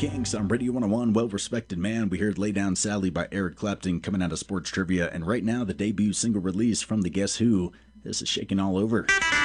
Kinks on Radio 101, Well-Respected Man. We heard Lay Down Sally by Eric Clapton coming out of Sports Trivia, and right now the debut single release from the Guess Who. This is Shaking All Over.